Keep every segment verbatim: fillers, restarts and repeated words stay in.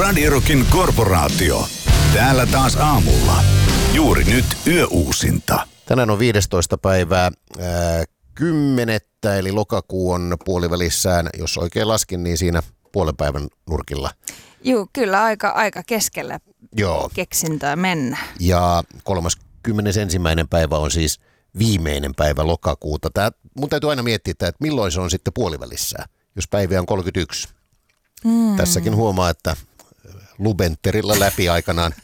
Radio Rockin korporaatio. Täällä taas aamulla. Juuri nyt yöuusinta. Tänään on viidestoista päivää ää, kymmenettä, eli lokakuu on puolivälissään, jos oikein laskin, niin siinä puolen päivän nurkilla. Juu, kyllä aika, aika keskellä Joo. keksintöä mennä. Ja kolmaskymmenesensimmäinen päivä on siis viimeinen päivä lokakuuta. Tää, mun täytyy aina miettiä, että milloin se on sitten puolivälissään, jos päiviä on kolmekymmentäyksi. Mm. Tässäkin huomaa, että Lubenterilla läpi aikanaan.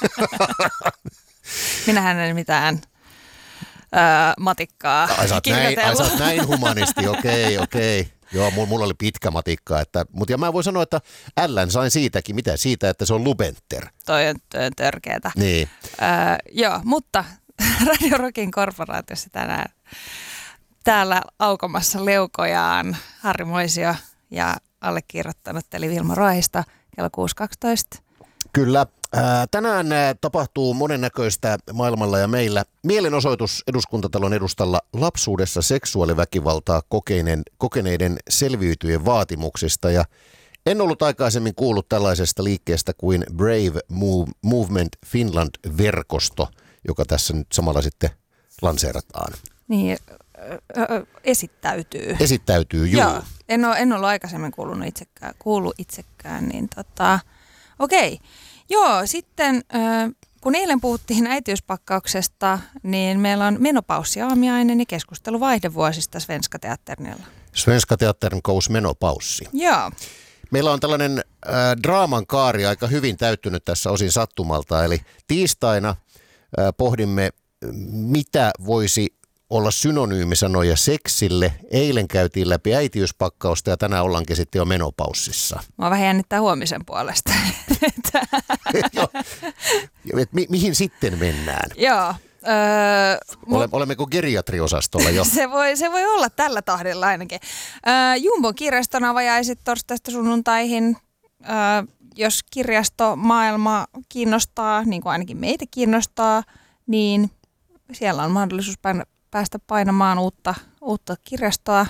Minähän en mitään öö, matikkaa ai, sä oot näin, ai, sä oot näin humanisti, okei, okei. Joo, mulla oli pitkä matikka. Että, mutta ja mä voin sanoa, että ällän sain siitäkin. Mitä siitä, että se on Lubenter? Toi on, toi on törkeetä. Niin. Öö, joo, mutta Radio Rockin korporaatiossa tänään täällä aukomassa leukojaan Harri Moisio ja allekirjoittanut eli Vilma Ruohisto kello kuusi kaksitoista. Kyllä. Ää, tänään ää, tapahtuu monennäköistä maailmalla ja meillä. Mielenosoitus Eduskuntatalon edustalla lapsuudessa seksuaaliväkivaltaa kokeneiden, kokeneiden selviytyjen vaatimuksista. Ja en ollut aikaisemmin kuullut tällaisesta liikkeestä kuin Brave Move, Movement Finland-verkosto, joka tässä nyt samalla sitten lanseerataan. Niin, esittäytyy. Esittäytyy, juu. Joo, en ole, en ollut aikaisemmin kuulunut itsekään, kuulu itsekään, niin tota, okei. Joo, sitten kun eilen puhuttiin äitiyspakkauksesta, niin meillä on menopaussiaamiainen ja keskustelu vaihdevuosista Svenska Teatternilla. Svenska Teattern kous menopaussi. Joo. Meillä on tällainen äh, draaman kaari aika hyvin täyttynyt tässä osin sattumalta, eli tiistaina äh, pohdimme, mitä voisi olla synonyymisanoja seksille. Eilen käytiin läpi äitiyspakkausta ja tänään ollaankin sitten jo menopaussissa. Mä vähän jännittää huomisen puolesta. Joo. Mi- mihin sitten mennään? Joo. Öö, Ole, olemmeko geriatriosastolla jo? se, voi, se voi olla tällä tahdilla ainakin. Öö, Jumbon kirjaston avajaiset torstaista sunnuntaihin. Öö, jos kirjastomaailma kiinnostaa, niin kuin ainakin meitä kiinnostaa, niin siellä on mahdollisuus päästä painamaan uutta, uutta kirjastoa.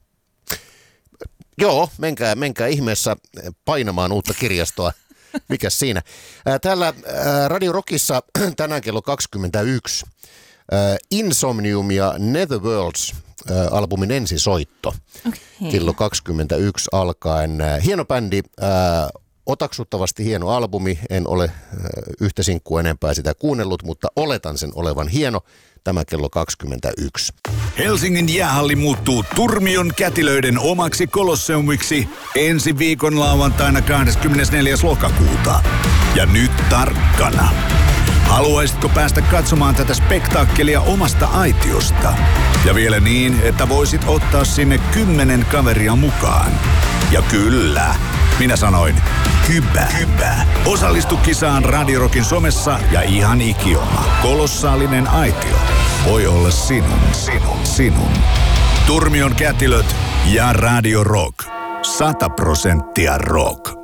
Joo, menkää, menkää ihmeessä painamaan uutta kirjastoa. Mikäs siinä? Täällä Radio Rockissa tänään kello kaksikymmentäyksi Insomnium ja Netherworlds albumin ensisoitto. Okay. Kello kaksikymmentäyksi alkaen. Hieno bändi, otaksuttavasti hieno albumi. En ole yhtä sinkkua enempää sitä kuunnellut, mutta oletan sen olevan hieno. Tämä kello kaksikymmentäyksi. Helsingin jäähalli muuttuu Turmion kätilöiden omaksi kolosseumiksi ensi viikon lauantaina kahdeskymmenesneljäs lokakuuta. Ja nyt tarkkana. Haluaisitko päästä katsomaan tätä spektaakkelia omasta aitiosta? Ja vielä niin, että voisit ottaa sinne kymmenen kaveria mukaan. Ja kyllä, minä sanoin kybä. kybä. Osallistu kisaan Radio Rockin somessa ja ihan ikioma. Kolossaalinen aitio voi olla sinun, sinun, sinun. Turmion kätilöt ja Radio Rock. Sata prosenttia rock.